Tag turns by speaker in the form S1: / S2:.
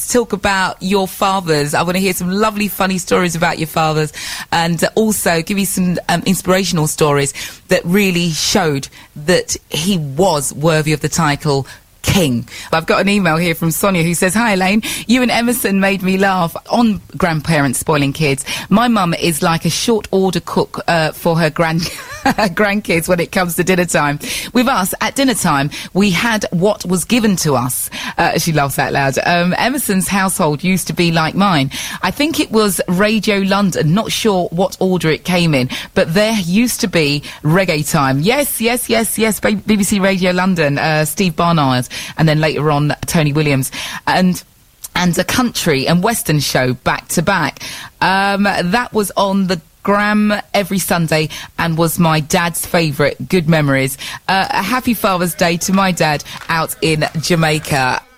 S1: talk about your fathers. I want to hear some lovely, funny stories about your fathers, and also give you some inspirational stories that really showed that he was worthy of the title King. I've got an email here from Sonia who says, "Hi Elaine, you and Emerson made me laugh on grandparents spoiling kids. My mum is like a short order cook for her grandkids when it comes to dinner time. With us, at dinner time, we had what was given to us." She laughs out loud. Emerson's household used to be like mine. I think it was Radio London, not sure what order it came in, but there used to be reggae time. Yes, BBC Radio London, Steve Barnard, and then later on Tony Williams, and a country and western show back to back. That was on the Gram every Sunday and was my dad's favourite. Good memories. A happy Father's Day to my dad out in Jamaica.